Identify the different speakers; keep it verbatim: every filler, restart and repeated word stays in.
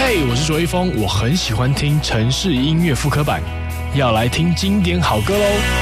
Speaker 1: 嘿，我是卓一峰，我很喜欢听城市音乐复刻版，要来听经典好歌喽。